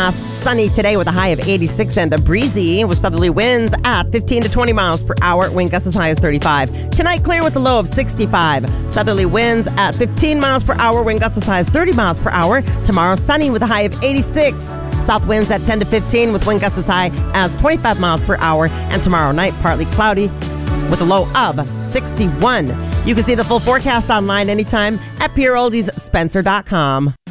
Overcast, sunny today with a high of 86 and a breezy with southerly winds at 15 to 20 miles per hour. Wind gusts as high as 35. Tonight, clear with a low of 65. Southerly winds at 15 miles per hour. Wind gusts as high as 30 miles per hour. Tomorrow, sunny with a high of 86. South winds at 10 to 15 with wind gusts as high as 25 miles per hour. And tomorrow night, partly cloudy with a low of 61. You can see the full forecast online anytime at PureOldiesSpencer.com.